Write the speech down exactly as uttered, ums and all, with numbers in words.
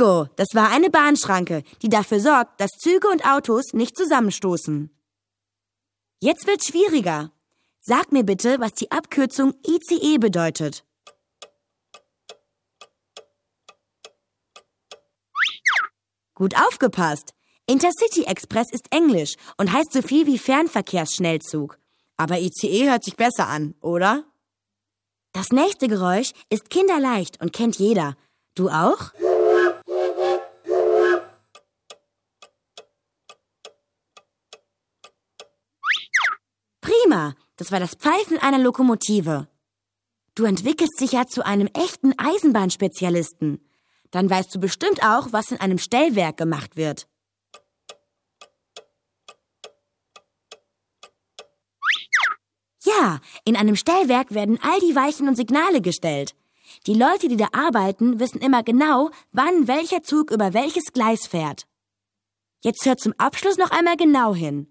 Bingo! Das war eine Bahnschranke, die dafür sorgt, dass Züge und Autos nicht zusammenstoßen. Jetzt wird's schwieriger. Sag mir bitte, was die Abkürzung I C E bedeutet. Gut aufgepasst! Intercity Express ist Englisch und heißt so viel wie Fernverkehrsschnellzug. Aber I C E hört sich besser an, oder? Das nächste Geräusch ist kinderleicht und kennt jeder. Du auch? Prima, das war das Pfeifen einer Lokomotive. Du entwickelst dich ja zu einem echten Eisenbahnspezialisten. Dann weißt du bestimmt auch, was in einem Stellwerk gemacht wird. Ja, in einem Stellwerk werden all die Weichen und Signale gestellt. Die Leute, die da arbeiten, wissen immer genau, wann welcher Zug über welches Gleis fährt. Jetzt hört zum Abschluss noch einmal genau hin.